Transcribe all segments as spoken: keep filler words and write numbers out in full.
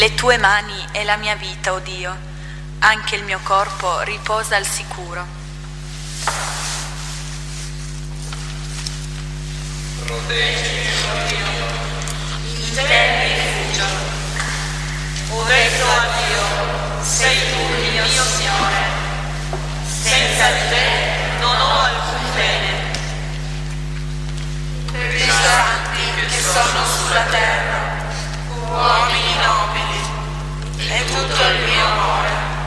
Le tue mani è la mia vita, o Dio, anche il mio corpo riposa al sicuro. Proteggimi, o Dio, in te mi rifugio. Ho detto a Dio, sei tu il mio Signore, senza di te non ho alcun bene. Per i santi che sono sulla terra, uomini nobili, e tutto il mio amore.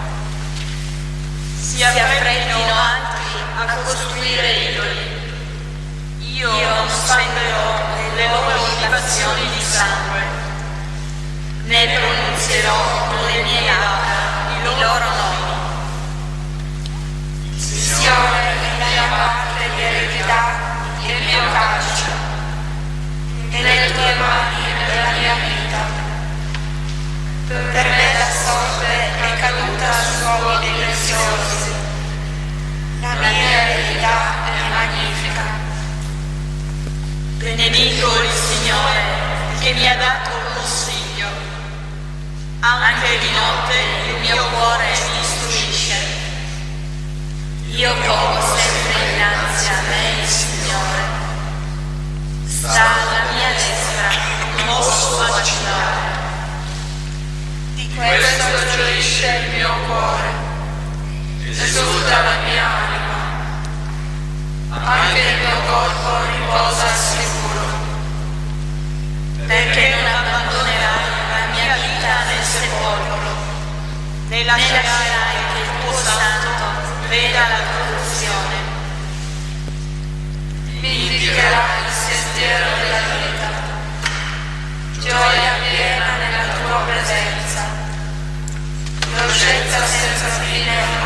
Si affrettino altri a costruire idoli. Io non spenderò le loro libazioni di sangue, né pronunzierò con le mie labbra i loro nomi. Il Signore è la mia parte di eredità e il mio calcio, e nelle tue mani è la mia vita. Per me la sorte è caduta su uomini preziosi, la mia eredità è magnifica. Benedico il Signore che mi ha dato consiglio. Anche di notte il mio cuore mi istruisce. Io pongo sempre innanzi a me il Signore. Sta alla mia destra, Non posso vacillare. Di questo gioisce il mio cuore, esulta la mia anima, anche il mio corpo riposa al sicuro. Perché non abbandonerai la mia vita nel sepolcro, né lascerai che il tuo santo veda la corruzione. Mi indicherai il sentiero della vita, gioia piena nella tua presenza, dolcezza senza fine